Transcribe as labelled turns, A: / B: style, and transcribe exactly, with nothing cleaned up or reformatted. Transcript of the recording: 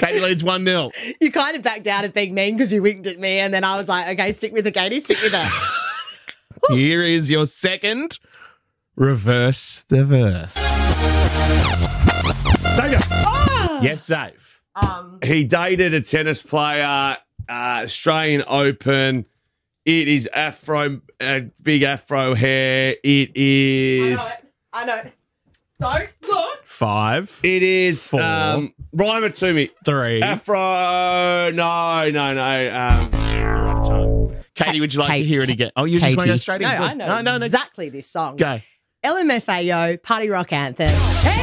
A: Katie leads one nil.
B: You kind of backed out of being mean because you winked at me, and then I was like, okay, stick with it, Katie, stick with it.
A: Here is your second. Reverse the verse.
C: Dave,
B: Ah!
A: Yes, Dave.
B: Um,
C: he dated a tennis player, uh, Australian Open. It is afro, uh, big afro hair. It is.
B: I know. It. I know. Don't look.
A: Five.
C: It is.
A: Four.
C: Um, rhyme it to me.
A: Three.
C: Afro. No, no, no. Um,
A: You're out of time. Katie, would you like
B: Kate-
A: to hear it again? Oh, you just want to go
B: Katie.
A: straight
B: No,
A: in?
B: I know
A: No, no, no.
B: exactly this song.
A: Go.
B: L M F A O, party rock anthem.